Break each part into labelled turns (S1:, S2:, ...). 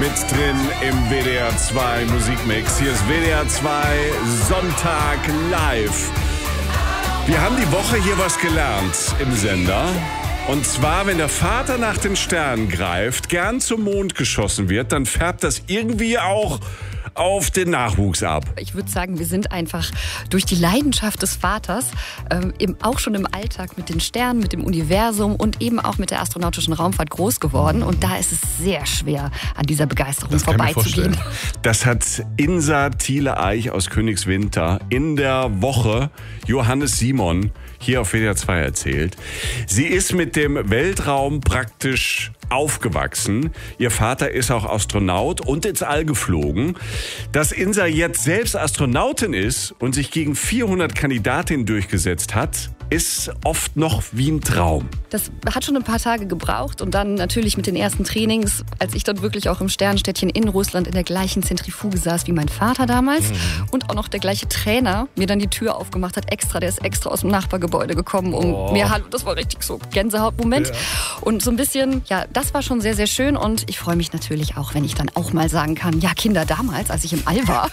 S1: mit drin im WDR 2 Musikmix. Hier ist WDR 2 Sonntag live. Wir haben die Woche hier was gelernt im Sender. Und zwar, wenn der Vater nach den Sternen greift, gern zum Mond geschossen wird, dann färbt das irgendwie auch auf den Nachwuchs ab.
S2: Ich würde sagen, wir sind einfach durch die Leidenschaft des Vaters eben auch schon im Alltag mit den Sternen, mit dem Universum und eben auch mit der astronautischen Raumfahrt groß geworden. Und da ist es sehr schwer, an dieser Begeisterung vorbeizugehen.
S1: Das hat Insa Thiele-Eich aus Königswinter in der Woche Johannes Simon hier auf WDR 2 erzählt. Sie ist mit dem Weltraum praktisch aufgewachsen. Ihr Vater ist auch Astronaut und ins All geflogen. Dass Insa jetzt selbst Astronautin ist und sich gegen 400 Kandidatinnen durchgesetzt hat, ist oft noch wie ein Traum.
S2: Das hat schon ein paar Tage gebraucht und dann natürlich mit den ersten Trainings, als ich dann wirklich auch im Sternstädtchen in Russland in der gleichen Zentrifuge saß wie mein Vater damals und auch noch der gleiche Trainer mir dann die Tür aufgemacht hat, der ist extra aus dem Nachbargebäude gekommen, das war richtig so Gänsehautmoment. Ja. Und so ein bisschen, ja, das war schon sehr, sehr schön und ich freue mich natürlich auch, wenn ich dann auch mal sagen kann, ja, Kinder, damals, als ich im All war.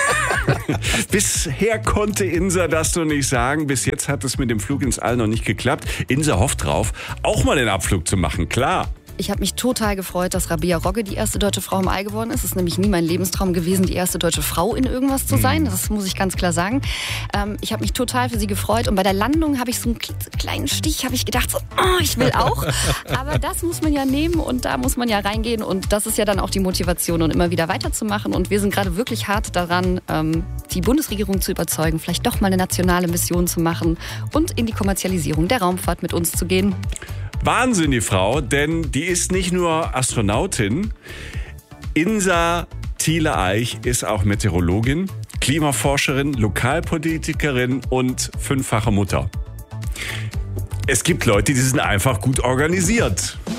S1: Bisher konnte Insa das noch nicht sagen. Bis jetzt hat es mit dem Flug ins All noch nicht geklappt. Insa hofft drauf, auch mal den Abflug zu machen, klar.
S2: Ich habe mich total gefreut, dass Rabea Rogge die erste deutsche Frau im All geworden ist. Es ist nämlich nie mein Lebenstraum gewesen, die erste deutsche Frau in irgendwas zu sein. Das muss ich ganz klar sagen. Ich habe mich total für sie gefreut. Und bei der Landung habe ich so einen kleinen Stich, habe ich gedacht, so, ich will auch. Aber das muss man ja nehmen und da muss man ja reingehen. Und das ist ja dann auch die Motivation, und immer wieder weiterzumachen. Und wir sind gerade wirklich hart daran, die Bundesregierung zu überzeugen, vielleicht doch mal eine nationale Mission zu machen und in die Kommerzialisierung der Raumfahrt mit uns zu gehen.
S1: Wahnsinn, die Frau, denn die ist nicht nur Astronautin. Insa Thiele-Eich ist auch Meteorologin, Klimaforscherin, Lokalpolitikerin und 5-fache Mutter. Es gibt Leute, die sind einfach gut organisiert.